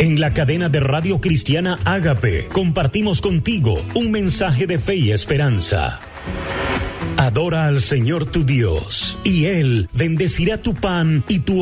En la cadena de Radio Cristiana Ágape compartimos contigo un mensaje de fe y esperanza. Adora al Señor tu Dios, y Él bendecirá tu pan y tu